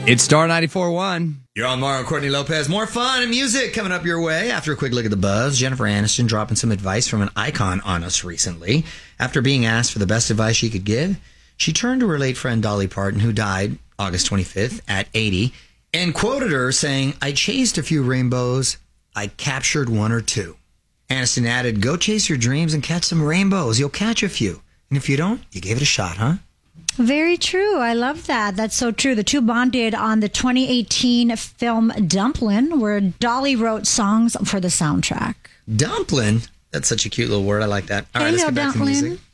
It's Star 94.1. You're on Mario and Courtney Lopez. More fun and music coming up your way. After a quick look at the buzz, Jennifer Aniston dropping some advice from an icon on us recently. After being asked for the best advice she could give, she turned to her late friend Dolly Parton, who died August 25th at 80, and quoted her saying, "I chased a few rainbows. I captured one or two." Aniston added, "Go chase your dreams and catch some rainbows. You'll catch a few. And if you don't, you gave it a shot, huh?" Very true. I love that. That's so true. The two bonded on the 2018 film Dumplin', where Dolly wrote songs for the soundtrack. Dumplin'? That's such a cute little word. I like that. All right, let's get back to music.